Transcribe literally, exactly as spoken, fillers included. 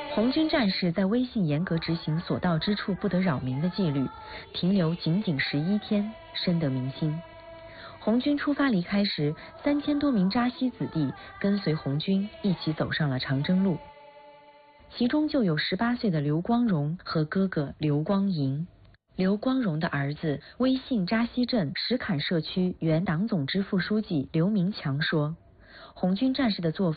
红军战士在威信严格执行所到之处不得扰民的纪律，停留仅仅十一天，深得民心。红军出发离开时，三千多名扎西子弟跟随红军一起走上了长征路，其中就有十八岁的刘光荣和哥哥刘光银。刘光荣的儿子威信扎西镇石坎社区原党总支副书记刘明强说，红军战士的作风